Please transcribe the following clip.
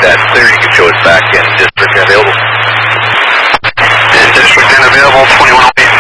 that clear, you can show us back in district available. In district and available, 2108.